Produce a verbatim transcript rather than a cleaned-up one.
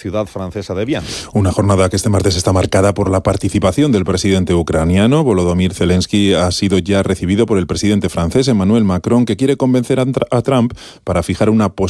ciudad francesa de Viana. Una jornada que este martes está marcada por la participación del presidente ucraniano. Volodymyr Zelensky ha sido ya recibido por el presidente francés Emmanuel Macron, que quiere convencer a Trump para fijar una posición